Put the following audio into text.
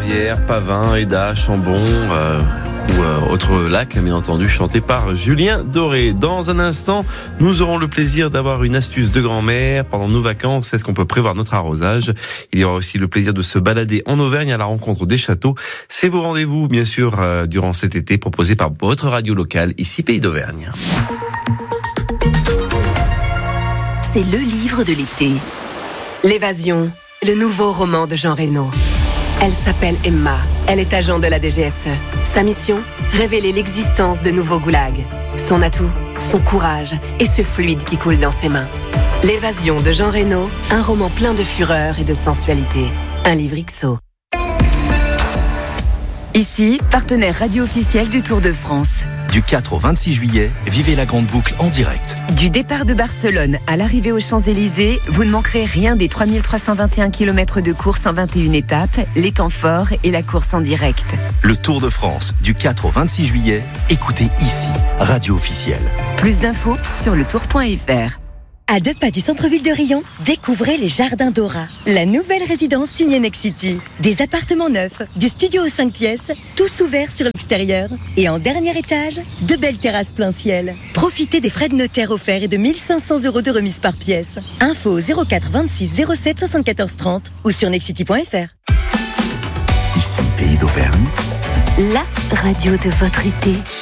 Rivière, Pavin, Eda, Chambon ou autres lacs, bien entendu, chanté par Julien Doré. Dans un instant, nous aurons le plaisir d'avoir une astuce de grand-mère pendant nos vacances. Est-ce qu'on peut prévoir notre arrosage? Il y aura aussi le plaisir de se balader en Auvergne à la rencontre des châteaux. C'est vos rendez-vous, bien sûr, durant cet été, proposés par votre radio locale, ici Pays d'Auvergne. C'est le livre de l'été. L'évasion, le nouveau roman de Jean Reno. Elle s'appelle Emma. Elle est agent de la DGSE. Sa mission, révéler l'existence de nouveaux goulags. Son atout, son courage et ce fluide qui coule dans ses mains. L'évasion de Jean Reno, un roman plein de fureur et de sensualité. Un livre XO. Ici, partenaire radio officiel du Tour de France. Du 4 au 26 juillet, vivez la grande boucle en direct. Du départ de Barcelone à l'arrivée aux Champs-Élysées, vous ne manquerez rien des 3321 km de course en 21 étapes, les temps forts et la course en direct. Le Tour de France, du 4 au 26 juillet, écoutez ici, radio officielle. Plus d'infos sur letour.fr. À 2 pas du centre-ville de Riom, découvrez les Jardins d'Aura, la nouvelle résidence signée Nexity. Des appartements neufs, du studio aux 5 pièces, tous ouverts sur l'extérieur. Et en dernier étage, de belles terrasses plein ciel. Profitez des frais de notaire offerts et de 1 500 € de remise par pièce. Info au 04 26 07 74 30 ou sur nexity.fr. Ici, Pays d'Auvergne. La radio de votre été.